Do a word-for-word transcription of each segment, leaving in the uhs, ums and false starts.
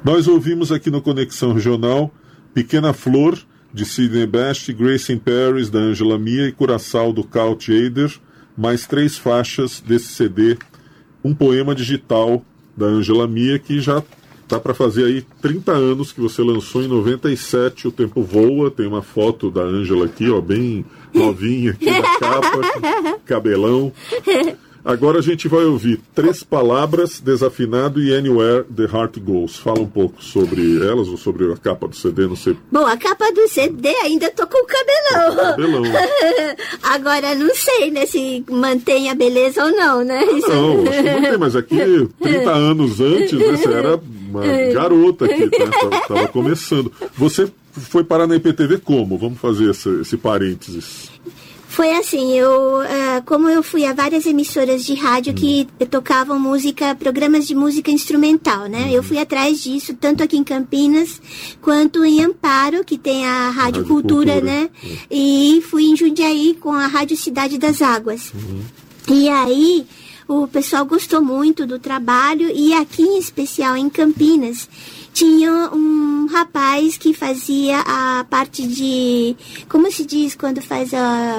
Nós ouvimos aqui no Conexão Regional Pequena Flor, de Sidney Best, Grace in Paris, da Ângela Mia, e Curaçao, do Carl Tjader, mais três faixas desse C D, um poema digital da Ângela Mia, que já está para fazer aí trinta anos, que você lançou em noventa e sete, O Tempo Voa. Tem uma foto da Ângela aqui, ó, bem novinha aqui na capa, cabelão. Agora a gente vai ouvir Três Palavras, Desafinado e Anywhere the Heart Goes. Fala um pouco sobre elas ou sobre a capa do C D, não sei. Bom, a capa do C D ainda tô com o cabelão. Com o cabelão. Agora não sei, né, se mantém a beleza ou não, né? Isso... Não, acho que mantém, mas aqui trinta anos antes, né, você era uma garota aqui, né, tava começando. Você foi parar na I P T V como? Vamos fazer esse, esse parênteses. Foi assim, eu, uh, como eu fui a várias emissoras de rádio hum. que tocavam música, programas de música instrumental, né? Hum. Eu fui atrás disso, tanto aqui em Campinas, quanto em Amparo, que tem a Rádio, Rádio Cultura, Cultura, né? Hum. E fui em Jundiaí com a Rádio Cidade das Águas. Hum. E aí, o pessoal gostou muito do trabalho, e aqui em especial em Campinas, tinha um rapaz que fazia a parte de... Como se diz quando faz a,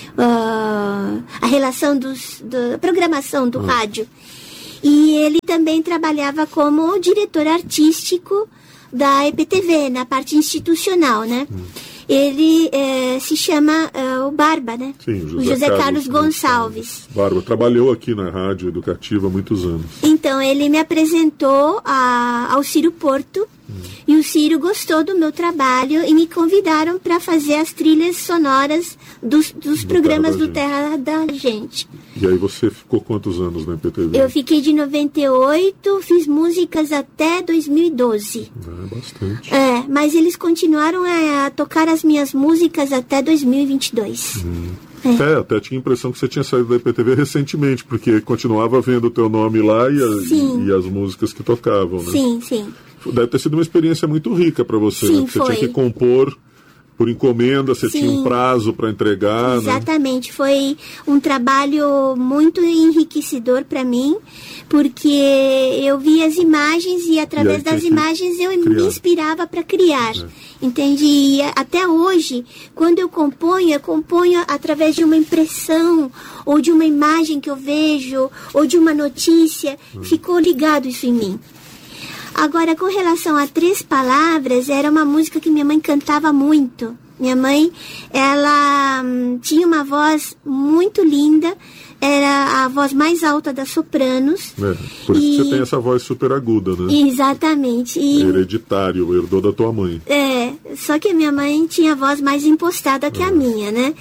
a, a relação dos, da programação do hum. rádio. E ele também trabalhava como diretor artístico da E P T V, na parte institucional, né? Hum. Ele é, se chama é, o Barba, né? Sim, o José, o José Carlos, Carlos Gonçalves. Gonçalves. Barba trabalhou aqui na rádio educativa há muitos anos. Então, ele me apresentou a, ao Ciro Porto, hum. e o Ciro gostou do meu trabalho e me convidaram para fazer as trilhas sonoras dos, dos do programas do Terra da Gente. E aí você ficou quantos anos na E P T V? Eu fiquei de noventa e oito, fiz músicas até dois mil e doze. É, bastante. É, mas eles continuaram a, a tocar as minhas músicas até dois mil e vinte e dois. Hum. É. é, até tinha a impressão que você tinha saído da I P T V recentemente, porque continuava vendo o teu nome lá e, a, e, e as músicas que tocavam, né? Sim, sim. Deve ter sido uma experiência muito rica para você, sim, né? Você foi. tinha que compor por encomenda, você Sim. tinha um prazo para entregar. Exatamente, né? Foi um trabalho muito enriquecedor para mim, porque eu vi as imagens e através e das imagens eu criar. me inspirava para criar, é. entende? E até hoje, quando eu componho, eu componho através de uma impressão, ou de uma imagem que eu vejo, ou de uma notícia, hum. ficou ligado isso em mim. Agora, com relação a Três Palavras, era uma música que minha mãe cantava muito. Minha mãe, ela hum, tinha uma voz muito linda, era a voz mais alta das sopranos. É, por isso e... que você tem essa voz super aguda, né? Exatamente. E... É hereditário, herdou da tua mãe. É, só que a minha mãe tinha a voz mais impostada que é. a minha, né?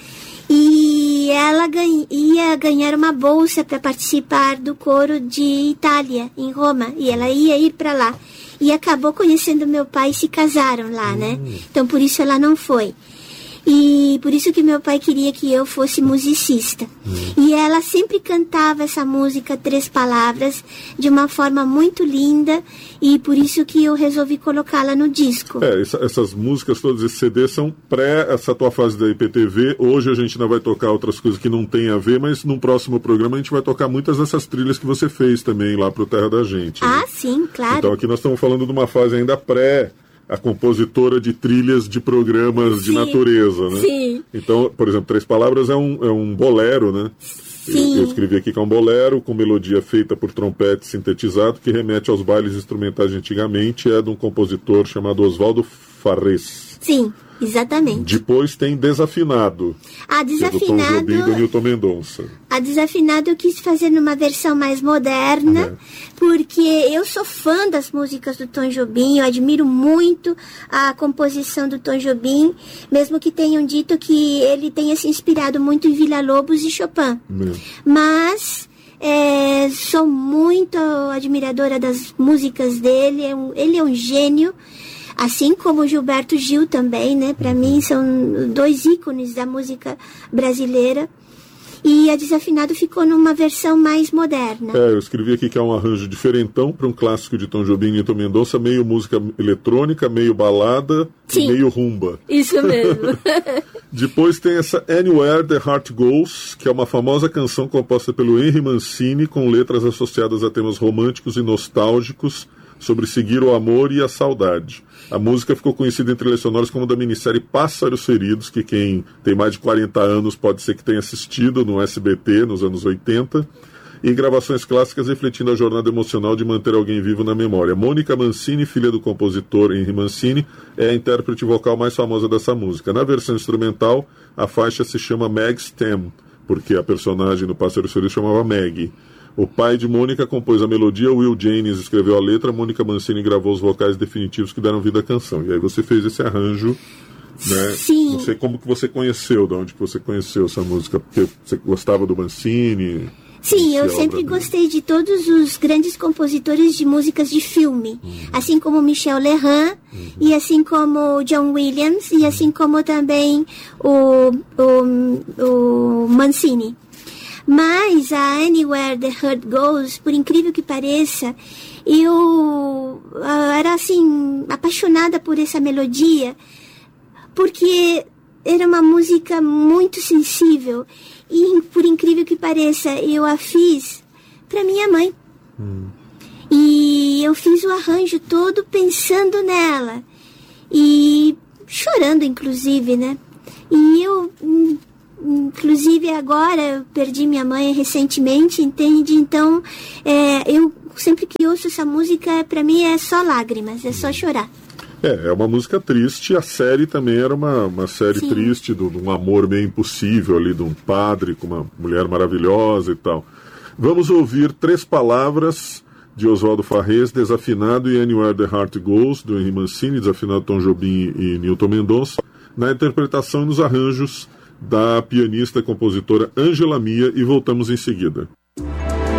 E ela ganha, ia ganhar uma bolsa para participar do coro de Itália, em Roma. E ela ia ir para lá. E acabou conhecendo meu pai e se casaram lá, hum. né? Então, por isso ela não foi. E por isso que meu pai queria que eu fosse musicista. Hum. E ela sempre cantava essa música Três Palavras de uma forma muito linda, e por isso que eu resolvi colocá-la no disco. É, essa, essas músicas todas, esse C D, são pré essa tua fase da I P T V. Hoje a gente ainda vai tocar outras coisas que não tem a ver, mas num próximo programa a gente vai tocar muitas dessas trilhas que você fez também lá pro Terra da Gente. Ah, né? sim, claro. Então aqui nós estamos falando de uma fase ainda pré a compositora de trilhas de programas sim, de natureza, né? Sim. Então, por exemplo, Três Palavras é um, é um bolero, né? Sim. Eu, eu escrevi aqui que é um bolero com melodia feita por trompete sintetizado, que remete aos bailes instrumentais de antigamente, é de um compositor chamado Oswaldo Farrés. Sim, exatamente. Depois tem Desafinado. A Desafinado... Que é do Tom Jobim e do Newton Mendonça. A Desafinado eu quis fazer numa versão mais moderna, é. porque eu sou fã das músicas do Tom Jobim, eu admiro muito a composição do Tom Jobim, mesmo que tenham dito que ele tenha se inspirado muito em Villa-Lobos e Chopin. É. Mas... É, sou muito admiradora das músicas dele, é um, ele é um gênio, assim como o Gilberto Gil também, né? Para mim são dois ícones da música brasileira. E a Desafinado ficou numa versão mais moderna. É, eu escrevi aqui que é um arranjo diferentão para um clássico de Tom Jobim e Newton Mendonça, meio música eletrônica, meio balada Sim, e meio rumba. Isso mesmo. Depois tem essa Anywhere the Heart Goes, que é uma famosa canção composta pelo Henry Mancini, com letras associadas a temas românticos e nostálgicos sobre seguir o amor e a saudade. A música ficou conhecida em trilhas sonoras como da minissérie Pássaros Feridos, que quem tem mais de quarenta anos pode ser que tenha assistido no S B T nos anos oitenta, e em gravações clássicas refletindo a jornada emocional de manter alguém vivo na memória. Mônica Mancini, filha do compositor Henry Mancini, é a intérprete vocal mais famosa dessa música. Na versão instrumental, a faixa se chama Meg's Theme, porque a personagem do Pássaros Feridos chamava Meg. O pai de Mônica compôs a melodia, Will Jennings escreveu a letra, Mônica Mancini gravou os vocais definitivos que deram vida à canção. E aí você fez esse arranjo, né? Sim. Não sei como que você conheceu, de onde que você conheceu essa música, porque você gostava do Mancini? Sim, eu sempre gostei de todos os grandes compositores de músicas de filme, uhum. assim como Michel Legrand, uhum. e assim como John Williams, e assim como também o, o, o Mancini. Mas a Anywhere the Heart Goes, por incrível que pareça, eu uh, era assim, apaixonada por essa melodia, porque era uma música muito sensível. E, por incrível que pareça, eu a fiz para minha mãe. Hum. E eu fiz o arranjo todo pensando nela. E chorando, inclusive, né? E eu, inclusive agora, eu perdi minha mãe recentemente, entende? Então, é, eu sempre que ouço essa música, para mim é só lágrimas, é só chorar. É, é uma música triste. A série também era uma, uma série Sim. triste, de um amor meio impossível ali, de um padre com uma mulher maravilhosa e tal. Vamos ouvir Três Palavras, de Oswaldo Farrés, Desafinado, e Anywhere the Heart Goes, do Henry Mancini, desafinado Tom Jobim e Nilton Mendonça, na interpretação e nos arranjos da pianista e compositora Ângela Mia, e voltamos em seguida.